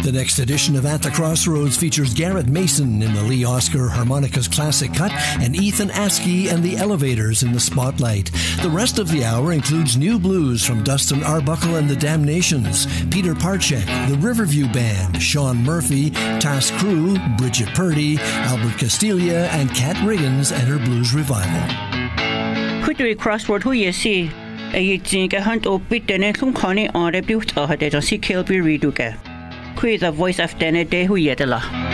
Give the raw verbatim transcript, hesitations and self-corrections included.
The next edition of At the Crossroads features Garrett Mason in the Lee Oscar Harmonicas Classic Cut and Ethan Askey and the Elevators in the Spotlight. The rest of the hour includes new blues from Dustin Arbuckle and the Damnations, Peter Parchek, the Riverview Band, Sean Murphy, Task Crew, Bridget Purdy, Albert Castilla, and Kat Riggins and her Blues Revival. Kudui Crossroad hu yesi ay jing ka hunt o bit dene lum khani on rebut a hade si Kilby Reduke. Kui the voice of dene de hu yedela.